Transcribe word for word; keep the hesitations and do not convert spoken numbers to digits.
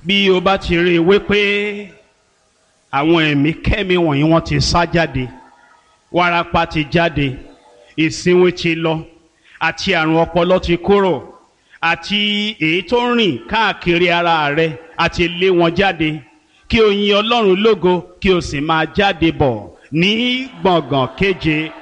bí o bá ti rí i wípé àwọn ẹ̀mí kẹ́mi wọ̀nyí wọ́n ti sá jáde, wárápá ti jáde, ìsínwé ti lọ, àti àrùn ọpọlọ ti kúrò, àti èyí tó ń rìn káàkiri ara rẹ àti lé wọn jáde, kí o yin Ọlọ́run lógo kí o sì máa jáde bọ̀ ní gbọ̀ngàn kéje